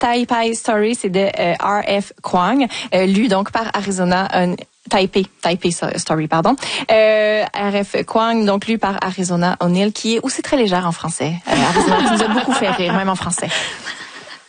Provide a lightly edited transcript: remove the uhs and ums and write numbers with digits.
Taipei Story, c'est de R.F. Kuang, lu donc par Arizona Taipei Story, pardon. R.F. Kuang, donc lu par Arizona O'Neill, qui est aussi très légère en français. Arizona, qui nous a beaucoup fait rire, même en français.